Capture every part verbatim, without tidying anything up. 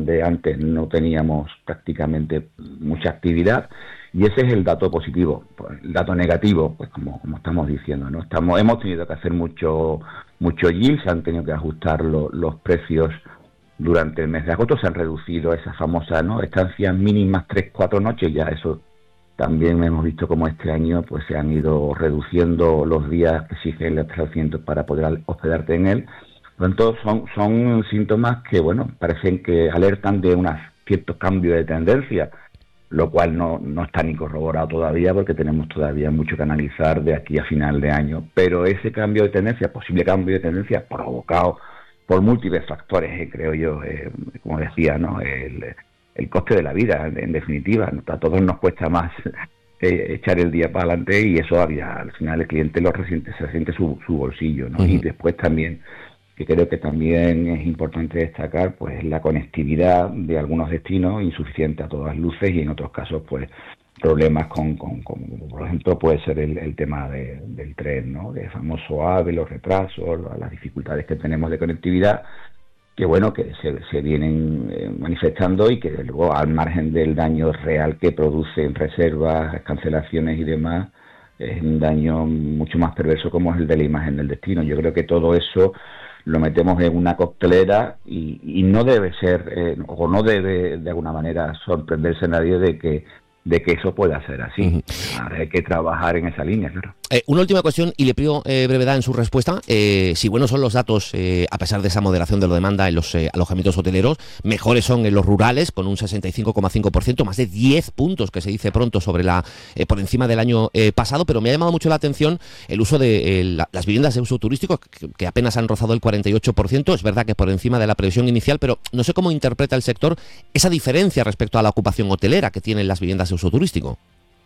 donde antes no teníamos prácticamente mucha actividad, y ese es el dato positivo. Pues el dato negativo, pues como, como estamos diciendo, ¿no? Estamos, hemos tenido que hacer mucho, mucho yield, se han tenido que ajustar lo, los precios durante el mes de agosto, se han reducido esas famosas, ¿no?, estancias mínimas tres, cuatro noches, ya eso también hemos visto como este año pues se han ido reduciendo los días que exige el establecimiento para poder hospedarte en él. Por lo tanto, son, son síntomas que, bueno, parecen que alertan de un cierto cambio de tendencia, lo cual no, no está ni corroborado todavía porque tenemos todavía mucho que analizar de aquí a final de año. Pero ese cambio de tendencia, posible cambio de tendencia provocado por múltiples factores, eh, creo yo, eh, como decía, ¿no?, el, el coste de la vida, en, en definitiva. A todos nos cuesta más eh, echar el día para adelante, y eso había, al final el cliente lo resiente, se resiente su, su bolsillo, ¿no? Uh-huh. Y después también, que creo que también es importante destacar, pues la conectividad de algunos destinos insuficiente a todas luces, y en otros casos pues problemas con, con, con por ejemplo puede ser el, el tema de, del tren, ¿no?, el famoso AVE, los retrasos, las dificultades que tenemos de conectividad, que bueno, que se, se vienen eh, manifestando, y que luego, al margen del daño real que producen reservas, cancelaciones y demás, es un daño mucho más perverso como es el de la imagen del destino. Yo creo que todo eso lo metemos en una coctelera, y, y no debe ser, eh, o no debe de alguna manera sorprenderse a nadie de que de que eso pueda ser así. Uh-huh. Ahora hay que trabajar en esa línea, claro. Eh, una última cuestión, y le pido eh, brevedad en su respuesta. Eh, si buenos son los datos, eh, a pesar de esa moderación de la demanda en los eh, alojamientos hoteleros, mejores son en los rurales, con un sesenta y cinco coma cinco por ciento, más de diez puntos, que se dice pronto, sobre la eh, por encima del año eh, pasado. Pero me ha llamado mucho la atención el uso de eh, la, las viviendas de uso turístico, que, que apenas han rozado el cuarenta y ocho por ciento. Es verdad que por encima de la previsión inicial, pero no sé cómo interpreta el sector esa diferencia respecto a la ocupación hotelera que tienen las viviendas de uso turístico.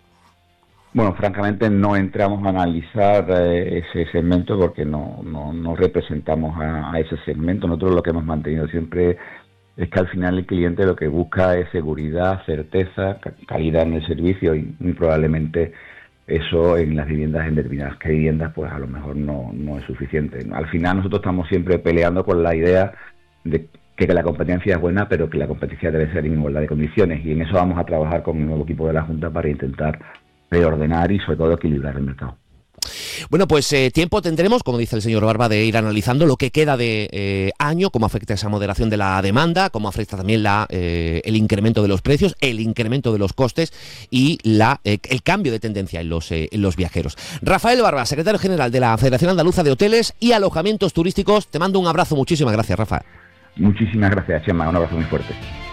Bueno, francamente no entramos a analizar eh, ese segmento, porque no, no, no representamos a, a ese segmento. Nosotros lo que hemos mantenido siempre es que al final el cliente lo que busca es seguridad, certeza, calidad en el servicio, y muy probablemente eso en las viviendas, en determinadas viviendas, pues a lo mejor no, no es suficiente. Al final nosotros estamos siempre peleando con la idea de que la competencia es buena, pero que la competencia debe ser en igualdad de condiciones, y en eso vamos a trabajar con el nuevo equipo de la Junta para intentar reordenar y sobre todo equilibrar el mercado. Bueno, pues eh, tiempo tendremos, como dice el señor Barba, de ir analizando lo que queda de eh, año, cómo afecta esa moderación de la demanda, cómo afecta también la, eh, el incremento de los precios, el incremento de los costes y la, eh, el cambio de tendencia en los, eh, en los viajeros. Rafael Barba, secretario general de la Federación Andaluza de Hoteles y Alojamientos Turísticos, te mando un abrazo. Muchísimas gracias, Rafa. Muchísimas gracias, Chema. Un abrazo muy fuerte.